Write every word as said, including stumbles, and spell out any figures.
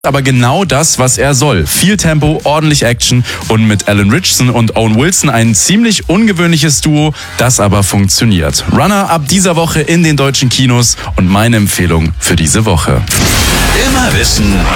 Aber genau das, was er soll. Viel Tempo, ordentlich Action und mit Alan Ritchson und Owen Wilson ein ziemlich ungewöhnliches Duo, das aber funktioniert. Runner ab dieser Woche in den deutschen Kinos und meine Empfehlung für diese Woche. Immer wissen,